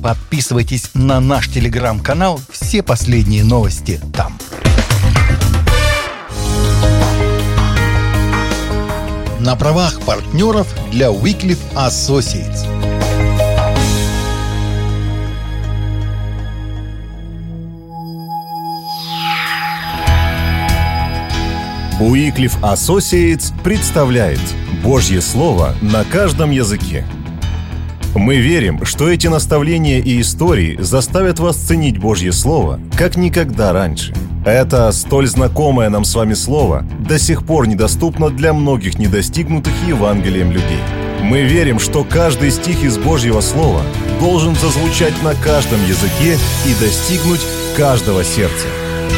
Подписывайтесь на наш телеграм-канал, все последние новости там. На правах партнеров для Wycliffe Associates. Wycliffe Associates представляет Божье Слово на каждом языке. Мы верим, что эти наставления и истории заставят вас ценить Божье Слово, как никогда раньше. Это столь знакомое нам с вами Слово до сих пор недоступно для многих недостигнутых Евангелием людей. Мы верим, что каждый стих из Божьего Слова должен зазвучать на каждом языке и достигнуть каждого сердца.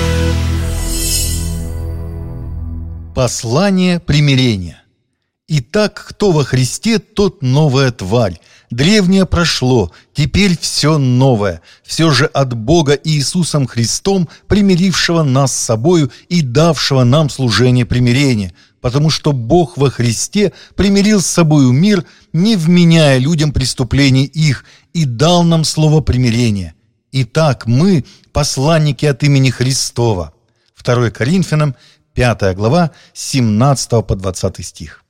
Послание примирения. Итак, кто во Христе, тот новая тварь. Древнее прошло, теперь все новое. Все же от Бога и Иисусом Христом, примирившего нас с собою и давшего нам служение примирения. Потому что Бог во Христе примирил с собою мир, не вменяя людям преступлений их, и дал нам слово примирения. Итак, мы посланники от имени Христова. 2 Коринфянам, 5 глава, 17 по 20 стих.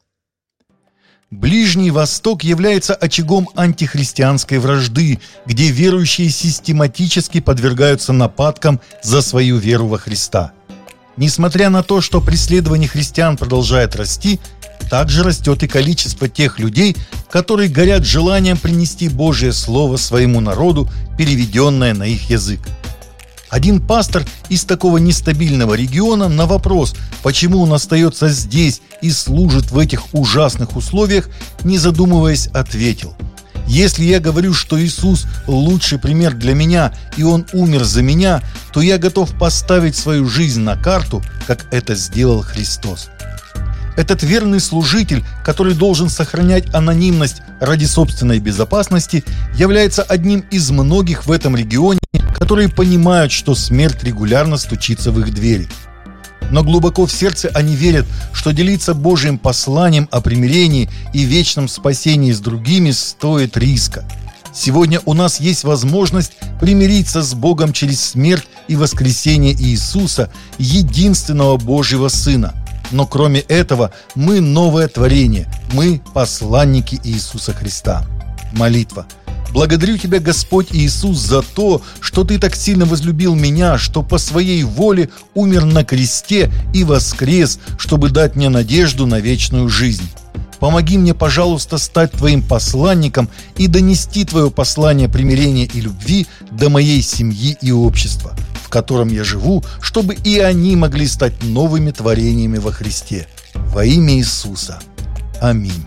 Ближний Восток является очагом антихристианской вражды, где верующие систематически подвергаются нападкам за свою веру во Христа. Несмотря на то, что преследование христиан продолжает расти, также растет и количество тех людей, которые горят желанием принести Божье Слово своему народу, переведенное на их язык. Один пастор из такого нестабильного региона на вопрос, почему он остается здесь и служит в этих ужасных условиях, не задумываясь, ответил: «Если я говорю, что Иисус лучший пример для меня, и Он умер за меня, то я готов поставить свою жизнь на карту, как это сделал Христос». Этот верный служитель, который должен сохранять анонимность ради собственной безопасности, является одним из многих в этом регионе, которые понимают, что смерть регулярно стучится в их двери. Но глубоко в сердце они верят, что делиться Божьим посланием о примирении и вечном спасении с другими стоит риска. Сегодня у нас есть возможность примириться с Богом через смерть и воскресение Иисуса, единственного Божьего Сына. Но кроме этого, мы новое творение, мы посланники Иисуса Христа. Молитва. Благодарю Тебя, Господь Иисус, за то, что Ты так сильно возлюбил меня, что по Своей воле умер на кресте и воскрес, чтобы дать мне надежду на вечную жизнь. Помоги мне, пожалуйста, стать Твоим посланником и донести Твое послание примирения и любви до моей семьи и общества, в котором я живу, чтобы и они могли стать новыми творениями во Христе. Во имя Иисуса. Аминь.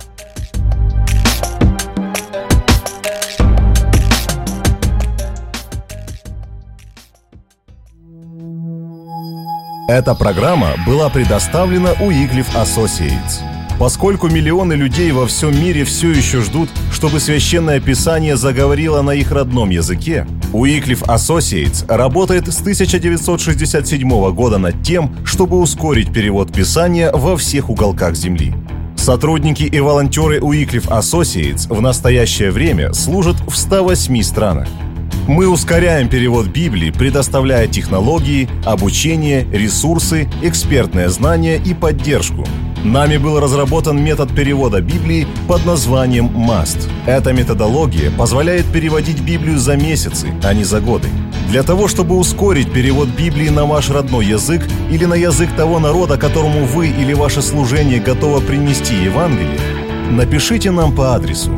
Эта программа была предоставлена Wycliffe Associates. Поскольку миллионы людей во всем мире все еще ждут, чтобы Священное Писание заговорило на их родном языке, Wycliffe Associates работает с 1967 года над тем, чтобы ускорить перевод Писания во всех уголках Земли. Сотрудники и волонтеры Wycliffe Associates в настоящее время служат в 108 странах. Мы ускоряем перевод Библии, предоставляя технологии, обучение, ресурсы, экспертное знание и поддержку. Нами был разработан метод перевода Библии под названием MAST. Эта методология позволяет переводить Библию за месяцы, а не за годы. Для того, чтобы ускорить перевод Библии на ваш родной язык или на язык того народа, которому вы или ваше служение готово принести Евангелие, напишите нам по адресу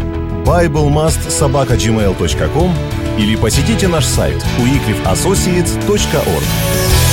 biblemast@gmail.com или посетите наш сайт wycliffeassociates.org.